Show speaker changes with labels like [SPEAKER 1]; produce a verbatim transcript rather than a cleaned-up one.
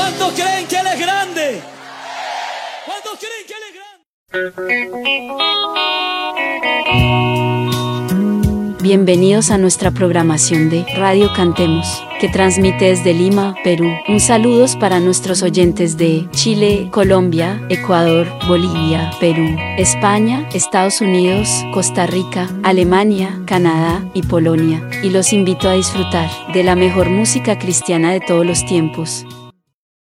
[SPEAKER 1] ¿Cuántos creen que Él es grande? ¿Cuántos creen que Él es
[SPEAKER 2] grande? Bienvenidos a nuestra programación de Radio Cantemos, que transmite desde Lima, Perú. Un saludo para nuestros oyentes de Chile, Colombia, Ecuador, Bolivia, Perú, España, Estados Unidos, Costa Rica, Alemania, Canadá y Polonia. Y los invito a disfrutar de la mejor música cristiana de todos los tiempos.